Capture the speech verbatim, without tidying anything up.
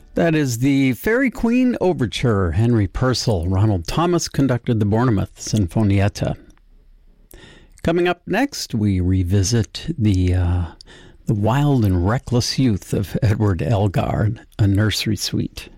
That is the Fairy Queen Overture. Henry Purcell. Ronald Thomas conducted the Bournemouth Sinfonietta. Coming up next, we revisit the uh, the wild and reckless youth of Edward Elgar, a nursery suite.